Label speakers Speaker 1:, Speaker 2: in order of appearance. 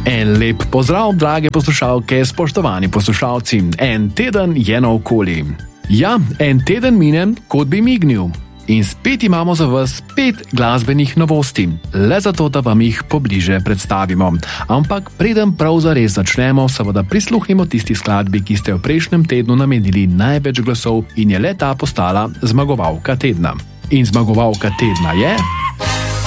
Speaker 1: En lep pozdrav, drage poslušalke, spoštovani poslušalci. En teden je naokoli. Ja, en teden mine, kot bi mignil. In spet imamo za vas 5 glasbenih novosti, le zato, da vam jih pobliže predstavimo. Ampak preden prav zares začnemo, seveda prisluhnimo tisti skladbi, ki ste v prejšnjem tednu namenili največ glasov in je le ta postala zmagovalka tedna. In zmagovalka tedna je...